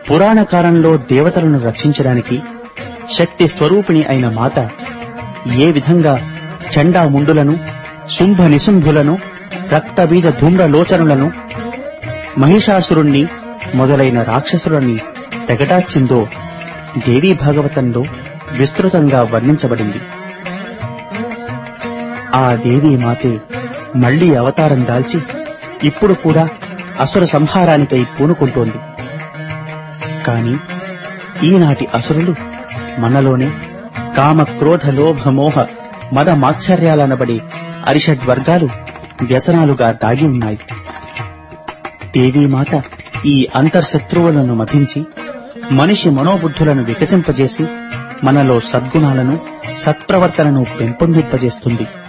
పురాణ కాలంలో దేవతలను రక్షించడానికి శక్తి స్వరూపిణి అయిన మాత ఏ విధంగా చండాముండులను, శుంభ నిశుంభులను, రక్తబీజ ధూమ్రలోచనులను, మహిషాసురుణ్ణి మొదలైన రాక్షసులని తెగటార్చిందో దేవీ భాగవతంలో విస్తృతంగా వర్ణించబడింది. ఆ దేవీ మాతే మళ్లీ అవతారం దాల్చి ఇప్పుడు కూడా అసుర సంహారానికై పూనుకుంటోంది. కాని ఈనాటి అసురులు మనలోనే కామ, క్రోధ, లోభ, మోహ, మద, మాత్సర్యాలనబడే అరిషడ్వర్గాలు వ్యసనాలుగా దాగి ఉన్నాయి. దేవీమాత ఈ అంతర్శత్రువులను మధించి మనిషి మనోబుద్ధులను వికసింపజేసి మనలో సద్గుణాలను, సత్ప్రవర్తనను పెంపొందింపజేస్తుంది.